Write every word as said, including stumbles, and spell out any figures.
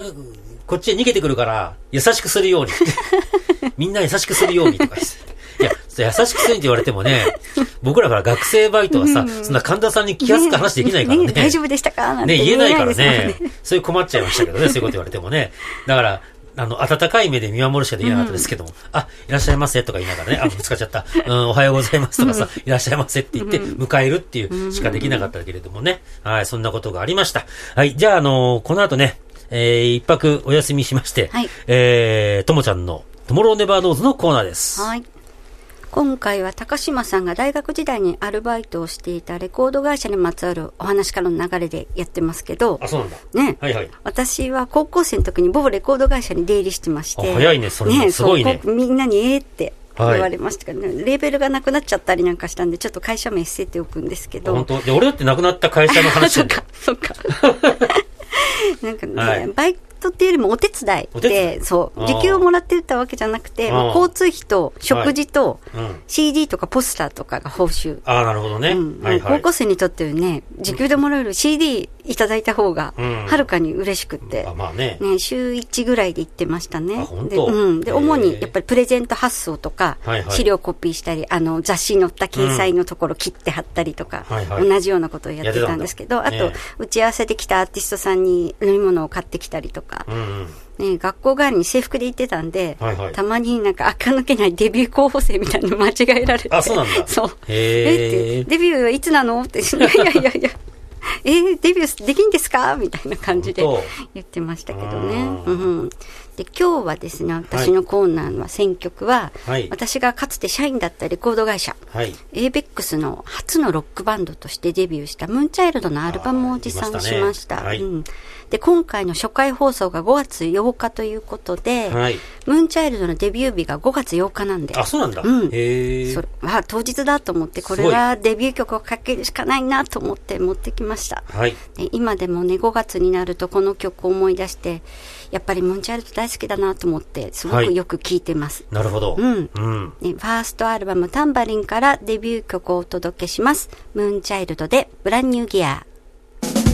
こっちへ逃げてくるから、優しくするように。みんな優しくするようにとかです。いや、優しくするって言われてもね、僕らから学生バイトはさ、うん、そんな神田さんに気安く話できないからね。ね大丈夫でしたかなんてね、言えないからね。そういう困っちゃいましたけどね、そういうこと言われてもね。だから、あの、温かい目で見守るしかできなかったですけども、うん、あ、いらっしゃいませとか言いながらね、あ、ぶつかっちゃった。うん、おはようございますとかさ、いらっしゃいませって言って、迎えるっていうしかできなかったけれどもね。はい、そんなことがありました。はい、じゃあ、あのー、この後ね、えー、一泊お休みしまして、はい、えー、ともちゃんのトモローネバーノーズのコーナーです。 はい。今回は高島さんが大学時代にアルバイトをしていたレコード会社にまつわるお話からの流れでやってますけど。 あ、そうなんだ。 ね。 はいはい。 私は高校生の時に某レコード会社に出入りしてまして。 あ、早いね、それもすごいね。 そう、みんなにえーって言われましたけどね、はい。レーベルがなくなっちゃったりなんかしたんで、ちょっと会社名伏せておくんですけど。 本当で、俺だってなくなった会社の話だ。そうか、そうか。なんかね、はい、バイトっていうよりもお手伝いで、そう時給をもらってたわけじゃなくて、交通費と食事と シーディー とかポスターとかが報酬。 ああ、なるほどね、 うんはいはい。高校生にとってはね、時給でもらえる シーディー いただいた方がはるかに嬉しくって、 うん、まあねね、週いちぐらいで行ってましたね。 で、 うん、で主にやっぱりプレゼント発送とか、はいはい、資料コピーしたり、あの雑誌に載った掲載のところ切って貼ったりとか、うんはいはい、同じようなことをやってたんですけど、あと、ね、打ち合わせで来たアーティストさんに飲み物を買ってきたりとか、うんね、学校帰りに制服で行ってたんで、はいはい、たまになんか垢抜けないデビュー候補生みたいなの間違えられて。 あ、そうなんだ。 そう。 へえって、デビューはいつなのって、いやいやいやいや、えー、デビューできんですかみたいな感じで言ってましたけどね。うん、で今日はですね、私のコーナーの選曲は、はい、私がかつて社員だったレコード会社、はい、エーベックス の初のロックバンドとしてデビューしたムーンチャイルドのアルバムを持参しました。ましたね。はい、うん、で今回の初回放送がごがつようかということで、はい、ムーンチャイルドのデビュー日がごがつようかなんで。 あ、そうなんだ。 うん、 へー。 それは当日だと思って、これはデビュー曲をかけるしかないなと思って持ってきました。はい、で今でもね、ごがつになるとこの曲を思い出して、やっぱりムーンチャイルド大好きだなと思って、すごくよく聴いてます。 はい、なるほど。 うん。うん、ね、ファーストアルバムタンバリンからデビュー曲をお届けします。ムーンチャイルドでブランニューギア。